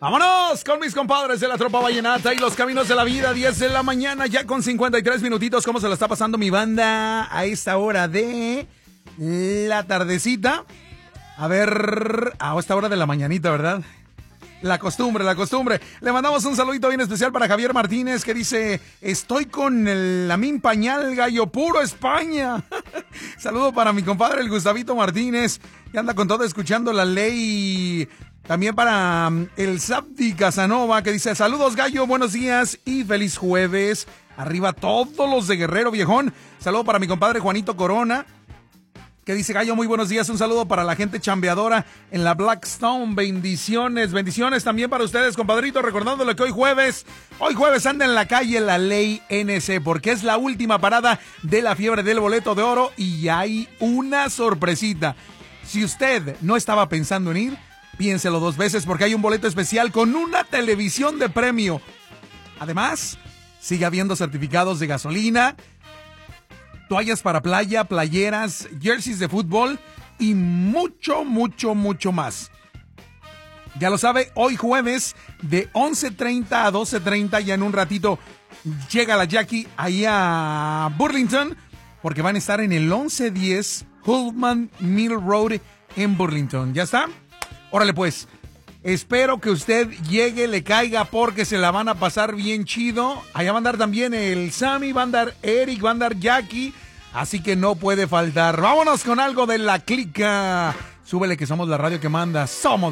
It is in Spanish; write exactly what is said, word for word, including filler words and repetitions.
Vámonos con mis compadres de la Tropa Vallenata y los caminos de la vida. Diez de la mañana, ya con cincuenta y tres minutitos. ¿Cómo se la está pasando mi banda a esta hora de la tardecita? A ver, a esta hora de la mañanita, ¿verdad? La costumbre, la costumbre. Le mandamos un saludito bien especial para Javier Martínez, que dice: estoy con el Lamín Pañal, gallo puro España. Saludo para mi compadre el Gustavito Martínez, que anda con todo escuchando la ley. También para um, el Sabdi Casanova, que dice: saludos, gallo, buenos días y feliz jueves. Arriba todos los de Guerrero, viejón. Saludo para mi compadre Juanito Corona, que dice: gallo, muy buenos días, un saludo para la gente chambeadora en la Blackstone, bendiciones, bendiciones también para ustedes, compadrito, recordándole que hoy jueves, hoy jueves anda en la calle la ley N C, porque es la última parada de la fiebre del boleto de oro y hay una sorpresita. Si usted no estaba pensando en ir, piénselo dos veces, porque hay un boleto especial con una televisión de premio. Además, sigue habiendo certificados de gasolina, toallas para playa, playeras, jerseys de fútbol y mucho, mucho, mucho más. Ya lo sabe, hoy jueves de once treinta a doce treinta, ya en un ratito llega la Jackie ahí a Burlington, porque van a estar en el once diez Hullman Mill Road en Burlington. ¿Ya está? Órale pues. Espero que usted llegue, le caiga, porque se la van a pasar bien chido. Allá va a andar también el Sammy, va a andar Eric, va a andar Jackie. Así que no puede faltar. Vámonos con algo de la clica. Súbele que somos la radio que manda. Somos